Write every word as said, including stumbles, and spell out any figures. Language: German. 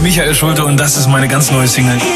Michael Schulte und das ist meine ganz neue Single.